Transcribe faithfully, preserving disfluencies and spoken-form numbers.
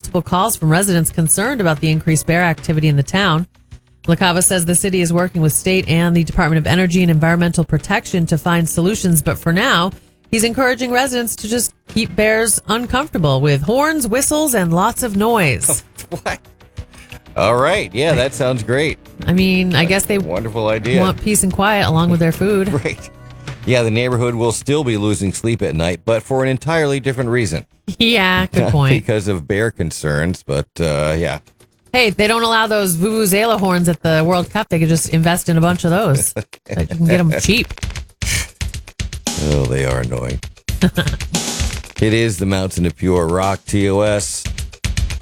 multiple calls from residents concerned about the increased bear activity in the town. LaCava says the city is working with state and the Department of Energy and Environmental Protection to find solutions, but for now, he's encouraging residents to just keep bears uncomfortable with horns, whistles, and lots of noise. What? All right. Yeah, that sounds great. I mean, I guess they Wonderful idea. want peace and quiet along with their food. Right. Yeah, the neighborhood will still be losing sleep at night, but for an entirely different reason. Yeah, good point. Because of bear concerns, but uh, yeah. Hey, if they don't allow those vuvuzela horns at the World Cup, they could just invest in a bunch of those. You can get them cheap. Oh, they are annoying. It is the Mountain of Pure Rock, T O S.